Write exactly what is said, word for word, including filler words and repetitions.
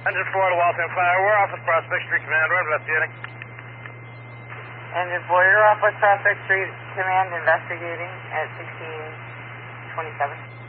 Engine four to Waltham Fire. We're off at Prospect Street Command. We're investigating. Engine four, you're off at Prospect Street Command investigating at sixteen twenty-seven.